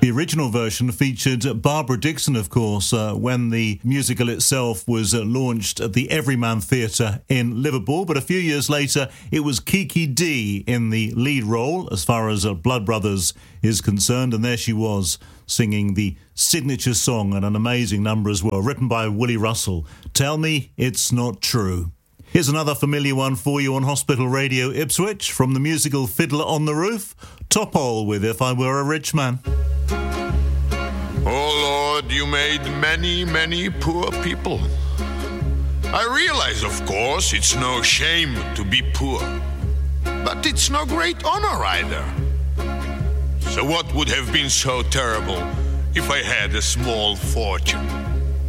The original version featured Barbara Dixon, of course, when the musical itself was launched at the Everyman Theatre in Liverpool. But a few years later, it was Kiki Dee in the lead role as far as Blood Brothers is concerned. And there she was singing the signature song, and an amazing number as well, written by Willie Russell, Tell Me It's Not True. Here's another familiar one for you on Hospital Radio Ipswich from the musical Fiddler on the Roof, Topol with If I Were a Rich Man. Oh Lord, you made many, many poor people. I realize, of course, it's no shame to be poor, but it's no great honor either. So what would have been so terrible if I had a small fortune?